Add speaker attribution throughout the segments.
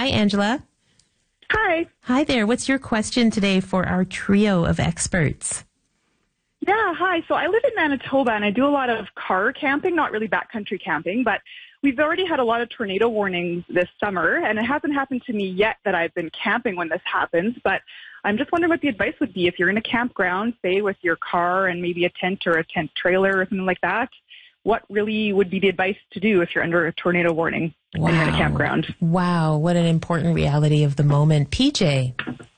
Speaker 1: Hi, Angela.
Speaker 2: Hi.
Speaker 1: Hi there. What's your question today for our trio of experts?
Speaker 2: Yeah, hi. So I live in Manitoba and I do a lot of car camping, not really backcountry camping, but we've already had a lot of tornado warnings this summer, and it hasn't happened to me yet that I've been camping when this happens, but I'm just wondering what the advice would be if you're in a campground, say with your car and maybe a tent or a tent trailer or something like that. What really would be the advice to do if you're under a tornado warning and you're in a campground?
Speaker 1: Wow, what an important reality of the moment. PJ.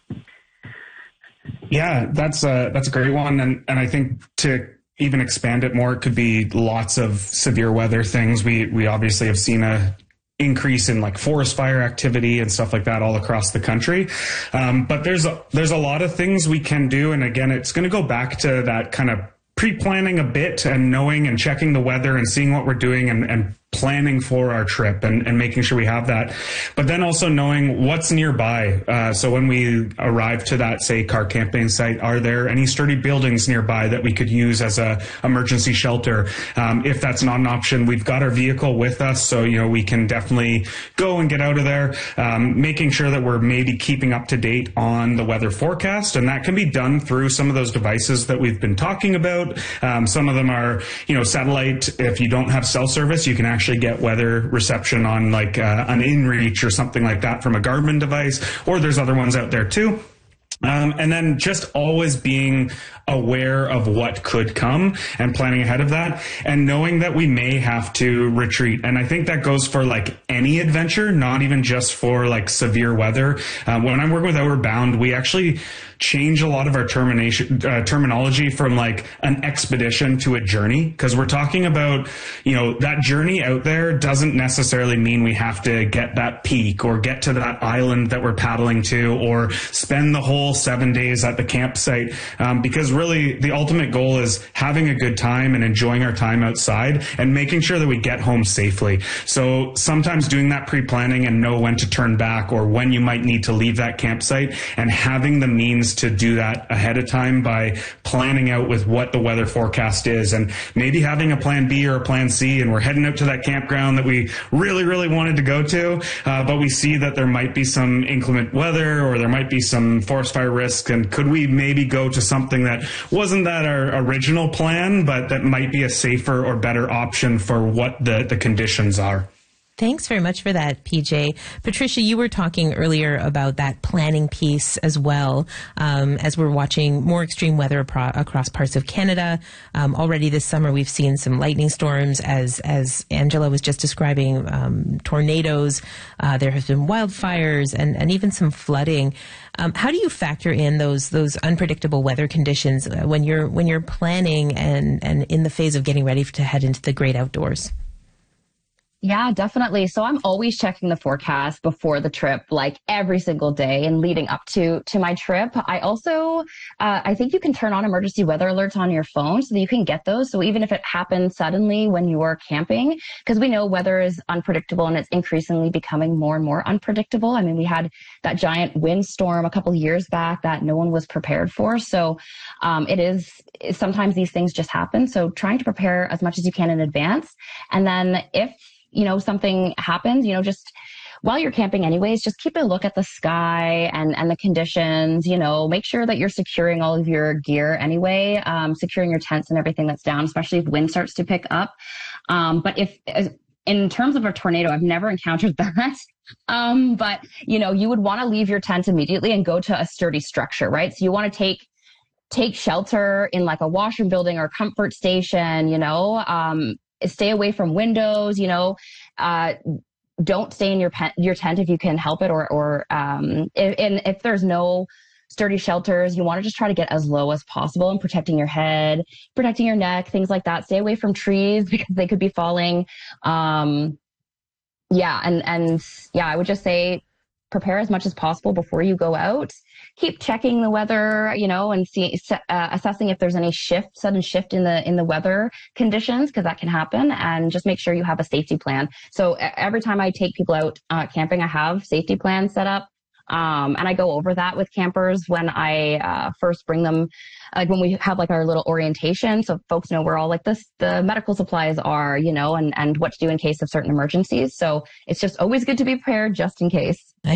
Speaker 3: Yeah, that's a great one. And I think to even expand it more, it could be lots of severe weather things. We obviously have seen a increase in like forest fire activity and stuff like that all across the country. But there's a lot of things we can do. And again, it's going to go back to that kind of pre-planning a bit and knowing and checking the weather and seeing what we're doing and planning for our trip and making sure we have that. But then also knowing what's nearby. So when we arrive to that, say, car camping site, are there any sturdy buildings nearby that we could use as a emergency shelter? If that's not an option, we've got our vehicle with us. So, we can definitely go and get out of there, making sure that we're maybe keeping up to date on the weather forecast. And that can be done through some of those devices that we've been talking about. Some of them are, satellite. If you don't have cell service, you can actually get weather reception on like an InReach or something like that from a Garmin device, or there's other ones out there too. And then just always being aware of what could come and planning ahead of that and knowing that we may have to retreat. And I think that goes for like any adventure, not even just for like severe weather. When I'm working with Outward Bound, we actually change a lot of our terminology from like an expedition to a journey, because we're talking about, that journey out there doesn't necessarily mean we have to get that peak or get to that island that we're paddling to or spend the whole 7 days at the campsite, because really the ultimate goal is having a good time and enjoying our time outside and making sure that we get home safely. So sometimes doing that pre-planning and know when to turn back or when you might need to leave that campsite, and having the means to do that ahead of time by planning out with what the weather forecast is and maybe having a plan B or a plan C, and we're heading out to that campground that we really, really wanted to go to, but we see that there might be some inclement weather or there might be some forest fire risk, and could we maybe go to something that wasn't that our original plan, but that might be a safer or better option for what the conditions are.
Speaker 1: Thanks very much for that, PJ. Patricia, you were talking earlier about that planning piece as well, as we're watching more extreme weather across parts of Canada. Already this summer, we've seen some lightning storms, as Angela was just describing, tornadoes. There have been wildfires and even some flooding. How do you factor in those unpredictable weather conditions when you're planning and in the phase of getting ready to head into the great outdoors?
Speaker 4: Yeah, definitely. So I'm always checking the forecast before the trip, like every single day and leading up to my trip. I also, I think you can turn on emergency weather alerts on your phone so that you can get those. So even if it happens suddenly when you are camping, because we know weather is unpredictable and it's increasingly becoming more and more unpredictable. I mean, we had that giant windstorm a couple of years back that no one was prepared for. So sometimes these things just happen. So trying to prepare as much as you can in advance. And then if something happens, just while you're camping anyways, just keep a look at the sky and the conditions, make sure that you're securing all of your gear anyway, securing your tents and everything that's down, especially if wind starts to pick up. But in terms of a tornado, I've never encountered that. But you would want to leave your tent immediately and go to a sturdy structure, right? So you want to take shelter in like a washroom building or comfort station, stay away from windows, don't stay in your tent if you can help it, or if there's no sturdy shelters, you want to just try to get as low as possible and protecting your head, protecting your neck, things like that. Stay away from trees because they could be falling. I would just say prepare as much as possible before you go out. Keep checking the weather, and assessing if there's any sudden shift in the weather conditions, because that can happen, and just make sure you have a safety plan. So every time I take people out camping, I have safety plans set up. And I go over that with campers when I first bring them, like when we have like our little orientation, so folks know where all like the medical supplies are, and what to do in case of certain emergencies. So it's just always good to be prepared just in case.